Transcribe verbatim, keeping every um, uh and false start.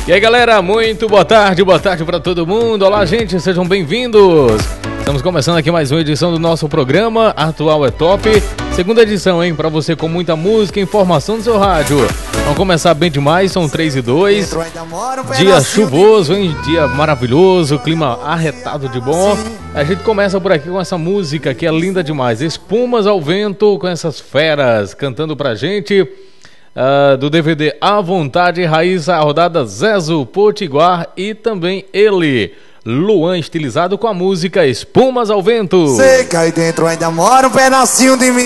E aí galera, muito boa tarde, boa tarde pra todo mundo. Olá gente, sejam bem-vindos. Estamos começando aqui mais uma edição do nosso programa Atual é Top. Segunda edição, hein, pra você com muita música e informação do seu rádio. Vamos começar bem demais, são três e dois. Dia chuvoso, hein, dia maravilhoso, clima arretado de bom. A gente começa por aqui com essa música que é linda demais. Espumas ao Vento, com essas feras cantando pra gente. Uh, do D V D À Vontade, Raíssa, a rodada Zezo Potiguar e também ele, Luan, estilizado com a música Espumas ao Vento. Você cai dentro, ainda mora um pedacinho de mim.